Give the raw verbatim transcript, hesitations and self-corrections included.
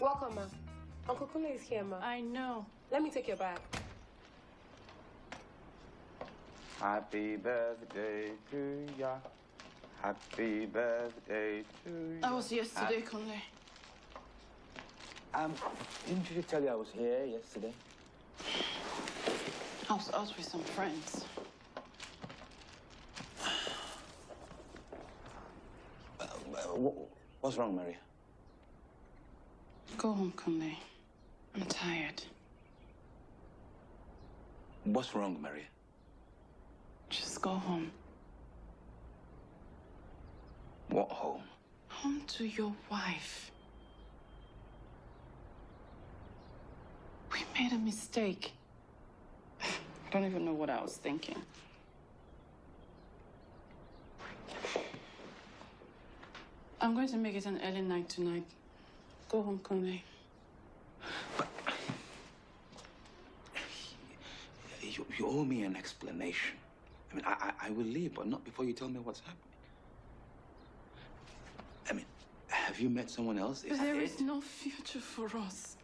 Welcome, ma. Uncle Kunle is here, ma. I know. Let me take your bag. Happy birthday to ya. Happy birthday to ya. I was yesterday, Kunle. Um, didn't you tell you I was here yesterday? I was out with some friends. Uh, what's wrong, Maria? Go home, Kunle. I'm tired. What's wrong, Maria? Just go home. What home? Home to your wife. We made a mistake. I don't even know what I was thinking. I'm going to make it an early night tonight. Go home, Kunle. But you, you owe me an explanation. I mean, I, I, I will leave, but not before you tell me what's happening. I mean, have you met someone else? Is There that is it? no future for us.